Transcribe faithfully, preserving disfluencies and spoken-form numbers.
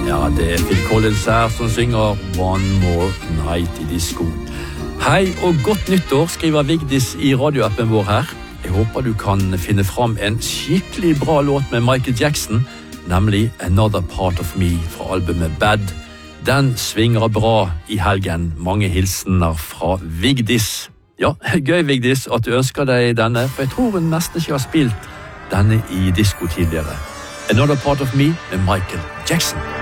Ja, det er Phil Collins her som synger One More Night i disco. Hei og godt nyttår, skriver Vigdis i radioappen vår her. Jeg håper du kan finne fram en skikkelig bra låt med Michael Jackson, nemlig Another Part of Me fra albumet Bad. Den svinger bra i helgen. Mange hilsener fra Vigdis. Ja, gøy Vigdis at du ønsker deg denne, for jeg tror hun nesten ikke har spilt denne i disco tidligere. Another Part of Me med Michael Jackson.